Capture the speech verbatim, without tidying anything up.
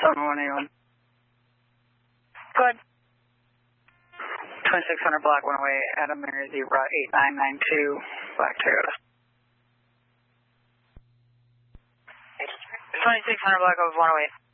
seven one eight one. Go ahead. twenty-six hundred Black one oh eight, Adam Mary Zebra eight nine nine two, Black Toyota. twenty-six hundred Black one oh eight.